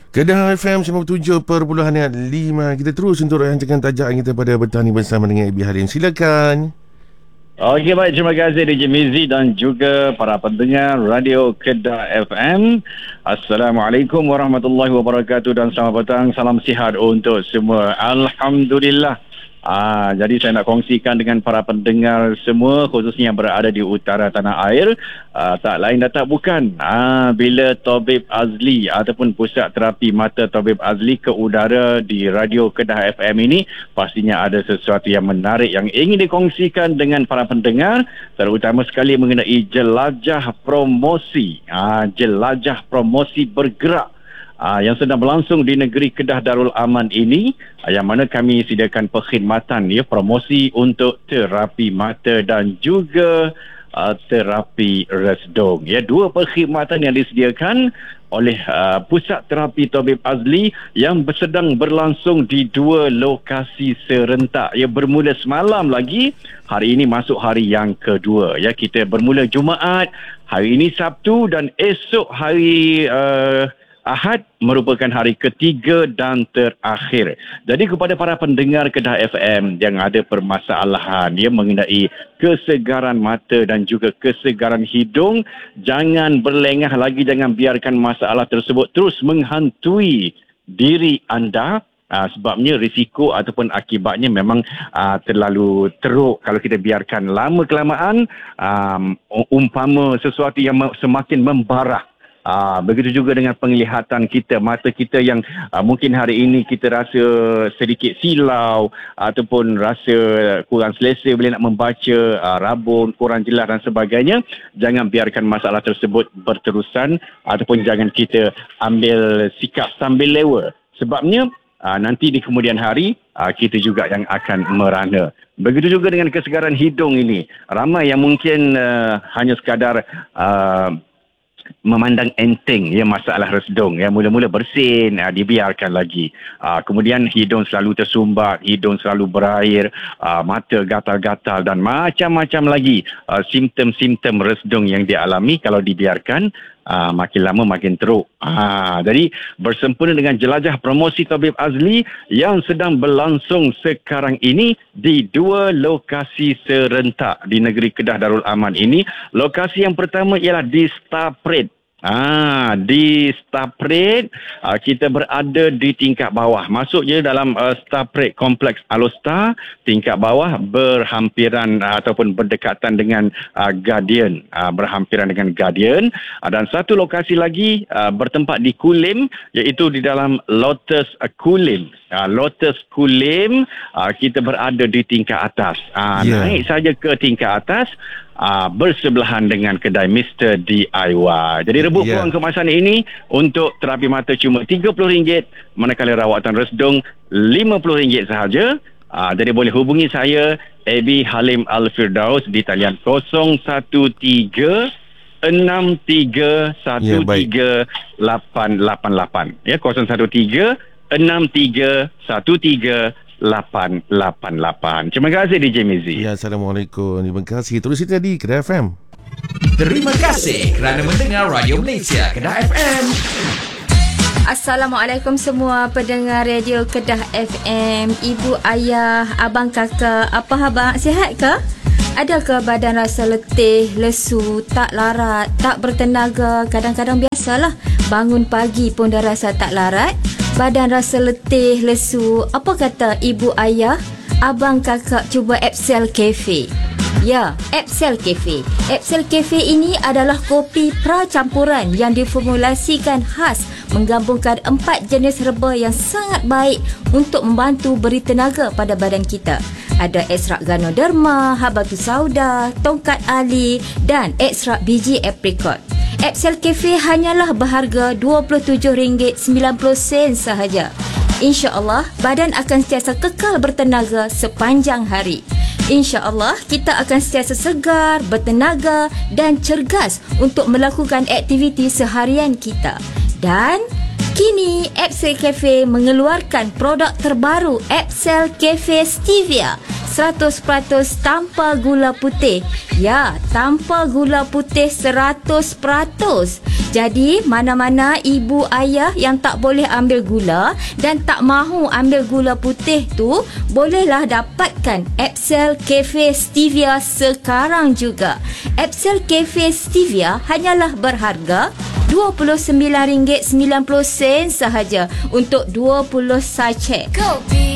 Kedah FM 97.5. Kita terus untuk rancangan tajuk kita pada petang ini bersama dengan Ibi Halim. Silakan. Okey, baik, terima kasih DJ Mizi dan juga para pendengar Radio Kedah FM. Assalamualaikum warahmatullahi wabarakatuh dan selamat petang. Salam sihat untuk semua. Alhamdulillah. Jadi saya nak kongsikan dengan para pendengar semua, khususnya yang berada di utara tanah air, tak lain dan tak bukan bila Tabib Azli ataupun Pusat Terapi Mata Tabib Azli ke udara di Radio Kedah FM ini, pastinya ada sesuatu yang menarik yang ingin dikongsikan dengan para pendengar, terutama sekali mengenai jelajah promosi, jelajah promosi bergerak yang sedang berlangsung di negeri Kedah Darul Aman ini, yang mana kami sediakan perkhidmatan promosi untuk terapi mata dan juga terapi resdung. Dua perkhidmatan yang disediakan oleh Pusat Terapi Tabib Azli yang sedang berlangsung di dua lokasi serentak. Bermula semalam lagi, hari ini masuk hari yang kedua. Kita bermula Jumaat, hari ini Sabtu dan esok hari Ahad merupakan hari ketiga dan terakhir. Jadi kepada para pendengar Kedah FM yang ada permasalahan mengenai kesegaran mata dan juga kesegaran hidung, jangan berlengah lagi, jangan biarkan masalah tersebut terus menghantui diri anda. Sebabnya risiko ataupun akibatnya memang terlalu teruk kalau kita biarkan lama kelamaan, umpama sesuatu yang semakin membarah. Begitu juga dengan penglihatan kita, mata kita yang mungkin hari ini kita rasa sedikit silau ataupun rasa kurang selesa bila nak membaca, rabun, kurang jelas dan sebagainya. Jangan biarkan masalah tersebut berterusan ataupun jangan kita ambil sikap sambil lewa. Sebabnya nanti di kemudian hari kita juga yang akan merana. Begitu juga dengan kesegaran hidung ini. Ramai yang mungkin hanya sekadar memandang enteng masalah resdung, mula-mula bersin, dibiarkan lagi, kemudian hidung selalu tersumbat, hidung selalu berair, mata gatal-gatal dan macam-macam lagi simptom-simptom resdung yang dialami. Kalau dibiarkan, makin lama makin teruk. Jadi bersempena dengan jelajah promosi Tabib Azli yang sedang berlangsung sekarang ini di dua lokasi serentak di negeri Kedah Darul Aman ini. Lokasi yang pertama ialah di Star Parade. Di Star Parade, kita berada di tingkat bawah. Masuknya dalam Star Parade Kompleks Alostar, tingkat bawah berhampiran ataupun berdekatan dengan Guardian, dan satu lokasi lagi bertempat di Kulim, iaitu di dalam Lotus Kulim. Lotus Kulim, kita berada di tingkat atas. Naik saja ke tingkat atas, bersebelahan dengan kedai Mr. DIY. Jadi rebut peluang kemasan ini untuk terapi mata cuma RM30, manakala rawatan resdung RM50 sahaja. Jadi boleh hubungi saya, Abi Halim Al-Firdaus, di talian 013-6313-888. 013-6313-888. Terima kasih DJ Mizi. Assalamualaikum. Terima kasih. Terus itu tadi Kedah FM. Terima kasih kerana mendengar Radio Malaysia Kedah FM. Assalamualaikum semua pendengar Radio Kedah FM. Ibu, ayah, abang, kakak, apa khabar? Sihat ke? Adakah badan rasa letih, lesu, tak larat, tak bertenaga? Kadang-kadang biasalah, bangun pagi pun dah rasa tak larat. Badan rasa letih, lesu. Apa kata ibu, ayah, abang, kakak cuba Epsel Cafe? Epsel Cafe. Epsel Cafe ini adalah kopi pra-campuran yang diformulasikan khas, menggabungkan 4 jenis herba yang sangat baik untuk membantu beri tenaga pada badan kita. Ada ekstrak Ganoderma, habatus sauda, tongkat ali dan ekstrak biji aprikot. Epsel Cafe hanyalah berharga RM27.90 sahaja. InsyaAllah, badan akan sentiasa kekal bertenaga sepanjang hari. InsyaAllah, kita akan sentiasa segar, bertenaga dan cergas untuk melakukan aktiviti seharian kita. Dan kini, Epsel Cafe mengeluarkan produk terbaru, Epsel Cafe Stevia. 100% tanpa gula putih. Ya, tanpa gula putih 100%. Jadi, mana-mana ibu ayah yang tak boleh ambil gula dan tak mahu ambil gula putih tu, bolehlah dapatkan Epsel Cafe Stevia sekarang juga. Epsel Cafe Stevia hanyalah berharga RM29.90 sahaja untuk 20 sachet.